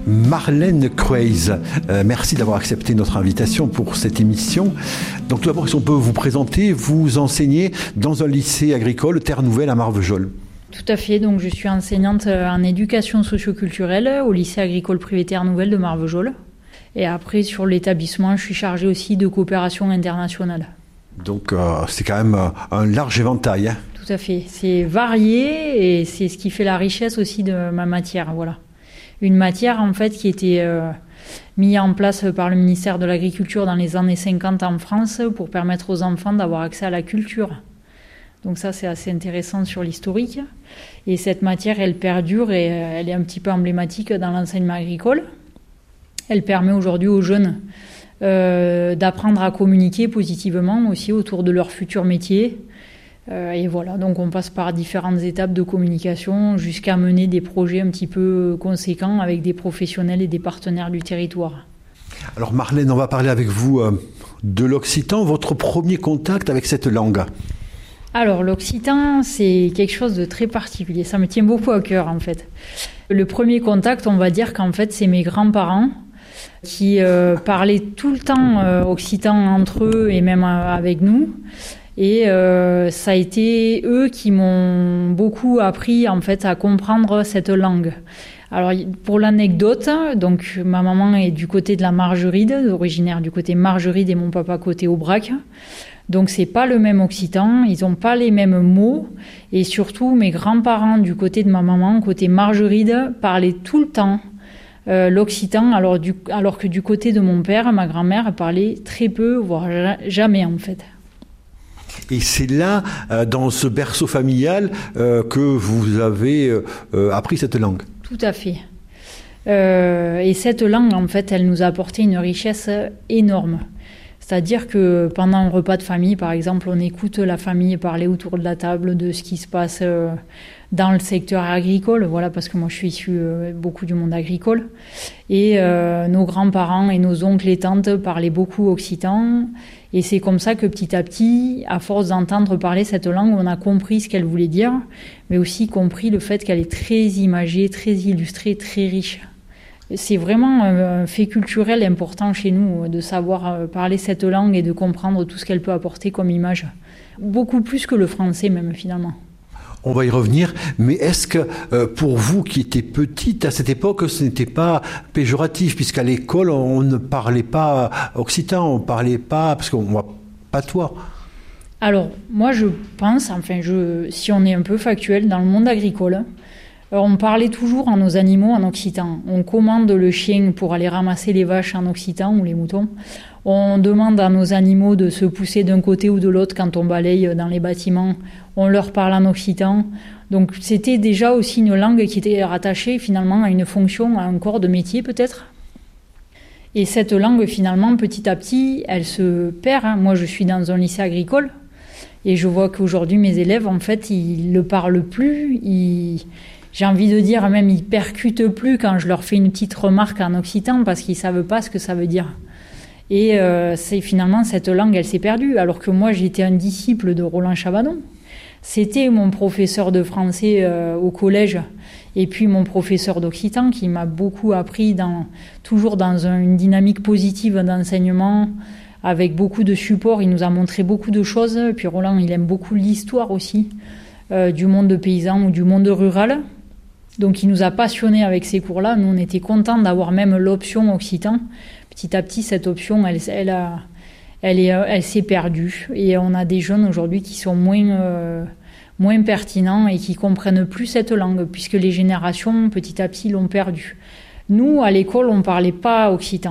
Marlène Crueys, merci d'avoir accepté notre invitation pour cette émission. Donc tout d'abord, si on peut vous présenter, vous enseignez dans un lycée agricole Terre Nouvelle à Marvejols. Tout à fait, donc je suis enseignante en éducation socioculturelle au lycée agricole privé Terre Nouvelle de Marvejols. Et après, sur l'établissement, je suis chargée aussi de coopération internationale. Donc c'est quand même un large éventail. Tout à fait, c'est varié et c'est ce qui fait la richesse aussi de ma matière, voilà. Une matière en fait qui était mise en place par le ministère de l'Agriculture dans les années 50 en France pour permettre aux enfants d'avoir accès à la culture. Donc ça c'est assez intéressant sur l'historique. Et cette matière elle perdure et elle est un petit peu emblématique dans l'enseignement agricole. Elle permet aujourd'hui aux jeunes d'apprendre à communiquer positivement aussi autour de leur futur métier. Et voilà, donc on passe par différentes étapes de communication jusqu'à mener des projets un petit peu conséquents avec des professionnels et des partenaires du territoire. Alors Marlène, on va parler avec vous de l'occitan, votre premier contact avec cette langue. Alors l'occitan, c'est quelque chose de très particulier, ça me tient beaucoup à cœur en fait. Le premier contact, on va dire qu'en fait c'est mes grands-parents qui parlaient tout le temps occitan entre eux et même avec nous. Et ça a été eux qui m'ont beaucoup appris en fait à comprendre cette langue. Alors pour l'anecdote, donc ma maman est du côté de la Margeride, originaire du côté Margeride et mon papa côté Aubrac. Donc c'est pas le même occitan, ils ont pas les mêmes mots et surtout mes grands-parents du côté de ma maman côté Margeride parlaient tout le temps l'occitan alors que du côté de mon père, ma grand-mère parlait très peu voire jamais en fait. Et c'est là, dans ce berceau familial, que vous avez appris cette langue. Tout à fait. Et cette langue, en fait, elle nous a apporté une richesse énorme. C'est-à-dire que pendant un repas de famille, par exemple, on écoute la famille parler autour de la table de ce qui se passe dans le secteur agricole, voilà, parce que moi je suis issue beaucoup du monde agricole. Et nos grands-parents et nos oncles et tantes parlaient beaucoup occitan. Et c'est comme ça que petit à petit, à force d'entendre parler cette langue, on a compris ce qu'elle voulait dire, mais aussi compris le fait qu'elle est très imagée, très illustrée, très riche. C'est vraiment un fait culturel important chez nous, de savoir parler cette langue et de comprendre tout ce qu'elle peut apporter comme image. Beaucoup plus que le français même finalement. On va y revenir, mais est-ce que pour vous qui étiez petite à cette époque, ce n'était pas péjoratif, puisqu'à l'école on ne parlait pas occitan, on ne parlait pas, parce qu'on voit patois. Alors moi je pense, si on est un peu factuel, dans le monde agricole, on parlait toujours à nos animaux en occitan. On commande le chien pour aller ramasser les vaches en occitan ou les moutons. On demande à nos animaux de se pousser d'un côté ou de l'autre quand on balaye dans les bâtiments. On leur parle en occitan. Donc c'était déjà aussi une langue qui était rattachée finalement à une fonction, à un corps de métier peut-être. Et cette langue finalement petit à petit, elle se perd. Moi je suis dans un lycée agricole et je vois qu'aujourd'hui mes élèves en fait ils le parlent plus. J'ai envie de dire même ils percutent plus quand je leur fais une petite remarque en occitan parce qu'ils savent pas ce que ça veut dire. Et c'est finalement cette langue elle s'est perdue alors que moi j'étais un disciple de Roland Chabadon. C'était mon professeur de français au collège et puis mon professeur d'occitan qui m'a beaucoup appris toujours dans une dynamique positive d'enseignement avec beaucoup de support. Il nous a montré beaucoup de choses. Et puis Roland il aime beaucoup l'histoire aussi du monde paysan ou du monde rural. Donc il nous a passionnés avec ces cours-là. Nous, on était contents d'avoir même l'option occitan. Petit à petit, cette option, elle s'est perdue. Et on a des jeunes aujourd'hui qui sont moins pertinents et qui comprennent plus cette langue, puisque les générations, petit à petit, l'ont perdue. Nous, à l'école, on ne parlait pas occitan.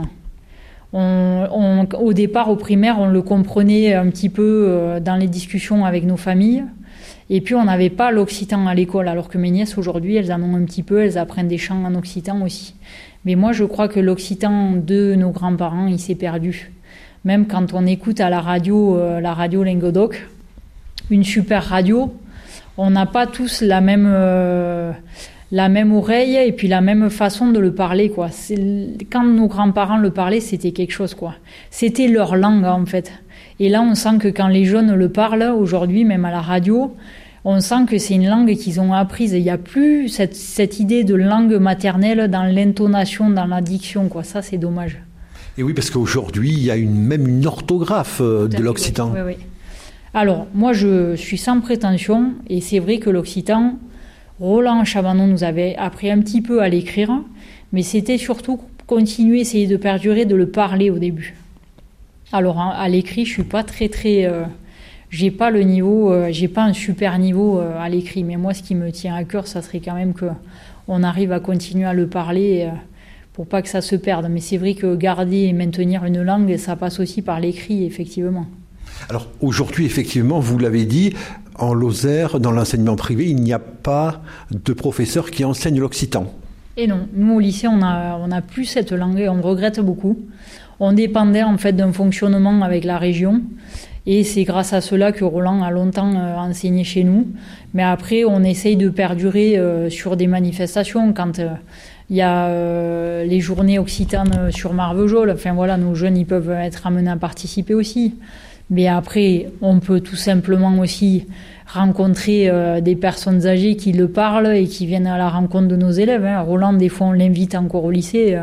Au départ, au primaire, on le comprenait un petit peu dans les discussions avec nos familles. Et puis on n'avait pas l'occitan à l'école, alors que mes nièces aujourd'hui, elles en ont un petit peu, elles apprennent des chants en occitan aussi. Mais moi je crois que l'occitan de nos grands-parents, il s'est perdu. Même quand on écoute à la radio Languedoc, une super radio, on n'a pas tous la même oreille et puis la même façon de le parler, quoi. Quand nos grands-parents le parlaient, c'était quelque chose, quoi. C'était leur langue en fait. Et là, on sent que quand les jeunes le parlent aujourd'hui, même à la radio, On sent que c'est une langue qu'ils ont apprise. Il n'y a plus cette idée de langue maternelle dans l'intonation, dans la diction, quoi. Ça, c'est dommage. Et oui, parce qu'aujourd'hui, il y a même une orthographe de l'occitan. Oui, oui. Alors, moi, je suis sans prétention, et c'est vrai que l'occitan, Roland Chabanon nous avait appris un petit peu à l'écrire, mais c'était surtout continuer, essayer de perdurer, de le parler au début. Alors, à l'écrit, je suis pas très... j'ai pas le niveau, j'ai pas un super niveau à l'écrit, mais moi, ce qui me tient à cœur, ça serait quand même qu'on arrive à continuer à le parler pour pas que ça se perde. Mais c'est vrai que garder et maintenir une langue, ça passe aussi par l'écrit, effectivement. Alors aujourd'hui, effectivement, vous l'avez dit, en Lozère, dans l'enseignement privé, il n'y a pas de professeurs qui enseignent l'occitan. Et non, nous au lycée, on a plus cette langue et on regrette beaucoup. On dépendait en fait d'un fonctionnement avec la région et c'est grâce à cela que Roland a longtemps enseigné chez nous. Mais après, on essaye de perdurer sur des manifestations quand il y a les journées occitanes sur Marvejols. Enfin voilà, nos jeunes, ils peuvent être amenés à participer aussi. Mais après, on peut tout simplement aussi rencontrer des personnes âgées qui le parlent et qui viennent à la rencontre de nos élèves. Roland, des fois, on l'invite encore au lycée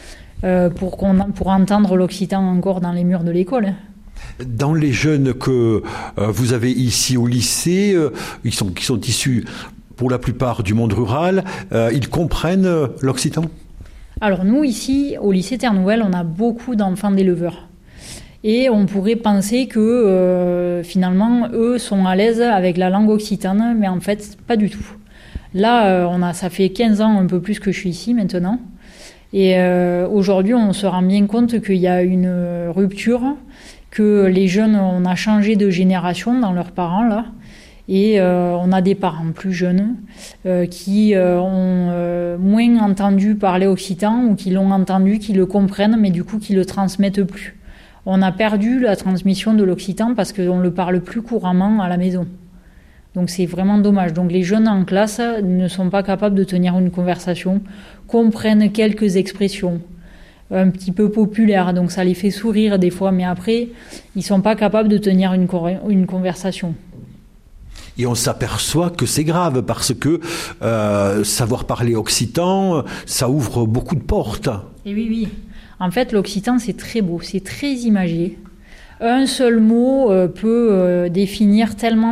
pour entendre l'occitan encore dans les murs de l'école. Dans les jeunes que vous avez ici au lycée, qui sont issus pour la plupart du monde rural, ils comprennent l'occitan ? Alors nous, ici, au lycée Terre-Nouvelle, on a beaucoup d'enfants d'éleveurs. Et on pourrait penser que finalement, eux sont à l'aise avec la langue occitane, mais en fait, pas du tout. Là, ça fait 15 ans, un peu plus que je suis ici maintenant. Et aujourd'hui, on se rend bien compte qu'il y a une rupture, que les jeunes, on a changé de génération dans leurs parents, là. Et on a des parents plus jeunes qui ont moins entendu parler occitan ou qui l'ont entendu, qui le comprennent, mais du coup qui le transmettent plus. On a perdu la transmission de l'occitan parce qu'on le parle plus couramment à la maison. Donc c'est vraiment dommage. Donc les jeunes en classe ne sont pas capables de tenir une conversation, comprennent quelques expressions un petit peu populaires, donc ça les fait sourire des fois, mais après, ils sont pas capables de tenir une conversation. Et on s'aperçoit que c'est grave parce que savoir parler occitan, ça ouvre beaucoup de portes. Et oui, oui. En fait, l'occitan, c'est très beau, c'est très imagé. Un seul mot peut définir tellement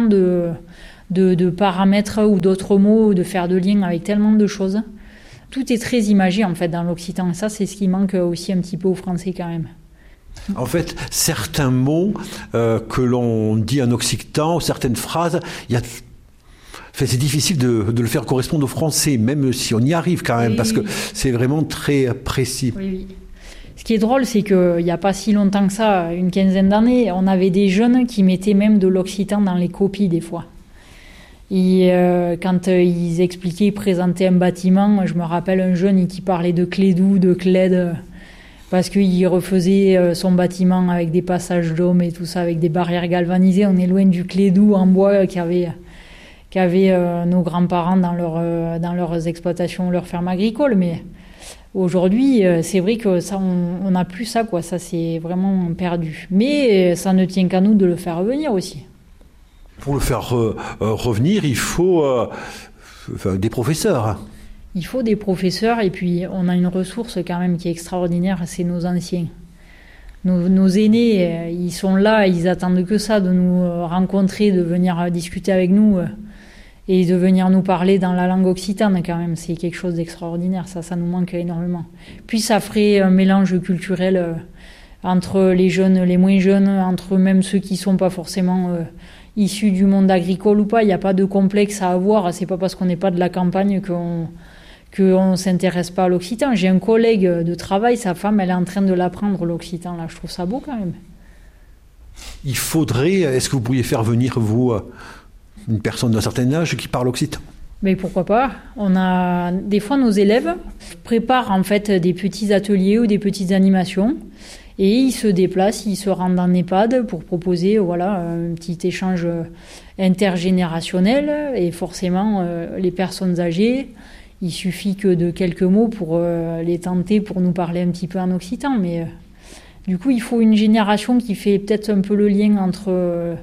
de paramètres ou d'autres mots, de faire de liens avec tellement de choses. Tout est très imagé, en fait, dans l'occitan. Et ça, c'est ce qui manque aussi un petit peu au français, quand même. En fait, certains mots que l'on dit en occitan, certaines phrases, c'est difficile de le faire correspondre au français, même si on y arrive quand même, parce que c'est vraiment très précis. Oui, oui. Ce qui est drôle, c'est qu'il n'y a pas si longtemps que ça, une quinzaine d'années, on avait des jeunes qui mettaient même de l'occitan dans les copies des fois. Et quand ils expliquaient, ils présentaient un bâtiment, je me rappelle un jeune qui parlait de clédou, de clède, parce qu'il refaisait son bâtiment avec des passages d'hommes et tout ça, avec des barrières galvanisées. On est loin du clédou en bois qu'avaient nos grands-parents dans leurs exploitations, leurs fermes agricoles, mais aujourd'hui, c'est vrai que ça, on n'a plus ça, quoi. Ça, c'est vraiment perdu. Mais ça ne tient qu'à nous de le faire revenir aussi. Pour le faire revenir, il faut des professeurs. Il faut des professeurs et puis on a une ressource quand même qui est extraordinaire, c'est nos anciens. Nos aînés, ils sont là, ils attendent que ça, de nous rencontrer, de venir discuter avec nous et de venir nous parler dans la langue occitane quand même. C'est quelque chose d'extraordinaire, ça nous manque énormément. Puis ça ferait un mélange culturel entre les jeunes, les moins jeunes, entre même ceux qui ne sont pas forcément issus du monde agricole ou pas. Il n'y a pas de complexe à avoir, c'est pas parce qu'on n'est pas de la campagne qu'on ne s'intéresse pas à l'occitan. J'ai un collègue de travail, sa femme, elle est en train de l'apprendre l'occitan, là. Je trouve ça beau quand même. Il faudrait, est-ce que vous pourriez faire venir, vous, une personne d'un certain âge qui parle occitan ? Mais pourquoi pas ? On a des fois nos élèves préparent en fait des petits ateliers ou des petites animations et ils se déplacent, ils se rendent en EHPAD pour proposer un petit échange intergénérationnel et forcément les personnes âgées. Il suffit que de quelques mots pour les tenter pour nous parler un petit peu en occitan. Mais du coup, il faut une génération qui fait peut-être un peu le lien entre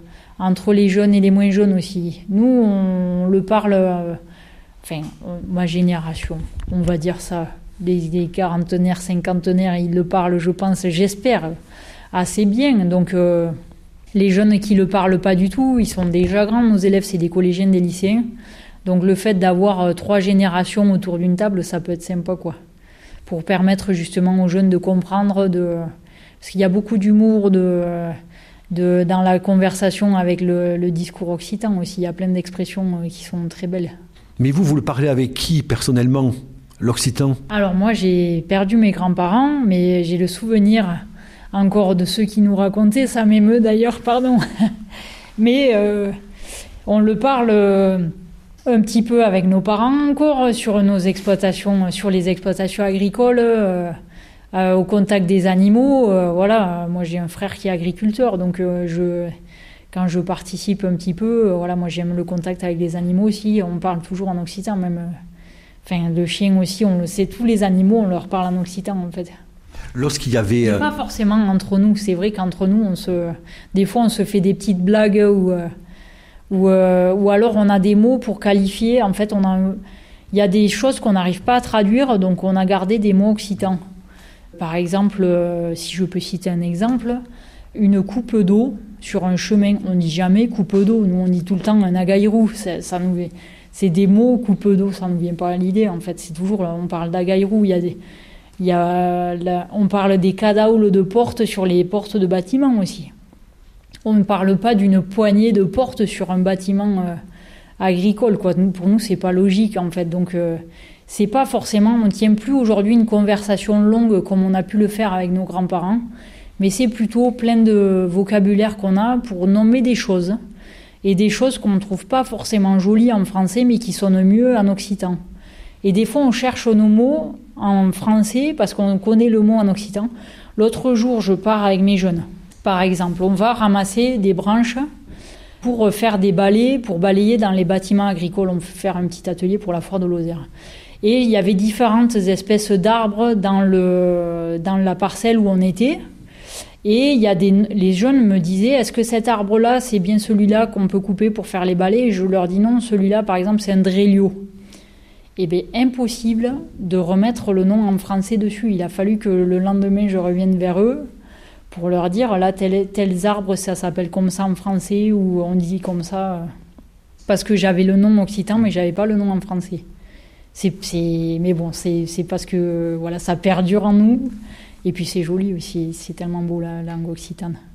entre les jeunes et les moins jeunes aussi. Nous, on le parle, ma génération, on va dire ça. Les quarantenaires, cinquantenaires, ils le parlent, je pense, j'espère, assez bien. Donc, les jeunes qui le parlent pas du tout, ils sont déjà grands. Nos élèves, c'est des collégiens, des lycéens. Donc, le fait d'avoir 3 générations autour d'une table, ça peut être sympa, quoi. Pour permettre justement aux jeunes de comprendre, parce qu'il y a beaucoup d'humour dans la conversation avec le discours occitan aussi. Il y a plein d'expressions qui sont très belles. Mais vous le parlez avec qui, personnellement, l'occitan? Alors moi, j'ai perdu mes grands-parents, mais j'ai le souvenir encore de ceux qui nous racontaient. Ça m'émeut d'ailleurs, pardon. Mais on le parle un petit peu avec nos parents encore, sur nos exploitations, sur les exploitations agricoles, au contact des animaux. Voilà, moi j'ai un frère qui est agriculteur, donc quand je participe un petit peu, voilà, moi j'aime le contact avec les animaux aussi. On parle toujours en occitan, même. Le chien aussi, on le sait, tous les animaux, on leur parle en occitan en fait. Lorsqu'il y avait... Pas forcément entre nous, c'est vrai qu'entre nous, des fois on se fait des petites blagues ou alors on a des mots pour qualifier. En fait, il y a des choses qu'on n'arrive pas à traduire, donc on a gardé des mots occitans. Par exemple, si je peux citer un exemple, une coupe d'eau sur un chemin, on dit jamais coupe d'eau, nous on dit tout le temps un agaïrou, c'est des mots, coupe d'eau, ça ne vient pas à l'idée en fait, c'est toujours, on parle d'agaïrou, on parle des cadaoules de portes sur les portes de bâtiments aussi. On ne parle pas d'une poignée de portes sur un bâtiment agricole, quoi. Pour nous, c'est pas logique en fait, donc c'est pas forcément, on ne tient plus aujourd'hui une conversation longue comme on a pu le faire avec nos grands-parents, mais c'est plutôt plein de vocabulaire qu'on a pour nommer des choses, et des choses qu'on ne trouve pas forcément jolies en français, mais qui sonnent mieux en occitan. Et des fois, on cherche nos mots en français parce qu'on connaît le mot en occitan. L'autre jour, je pars avec mes jeunes. Par exemple, on va ramasser des branches pour faire des balais, pour balayer dans les bâtiments agricoles. On fait faire un petit atelier pour la foire de Lozère. Et il y avait différentes espèces d'arbres dans la parcelle où on était. Et les jeunes me disaient, est-ce que cet arbre-là, c'est bien celui-là qu'on peut couper pour faire les balais? Et je leur dis non, celui-là, par exemple, c'est un drélio. Eh bien, impossible de remettre le nom en français dessus. Il a fallu que le lendemain, je revienne vers eux pour leur dire, là, tels arbres, ça s'appelle comme ça en français, ou on dit comme ça. Parce que j'avais le nom occitan, mais j'avais pas le nom en français. Mais bon, c'est parce que voilà, ça perdure en nous. Et puis c'est joli aussi, c'est tellement beau la langue occitane.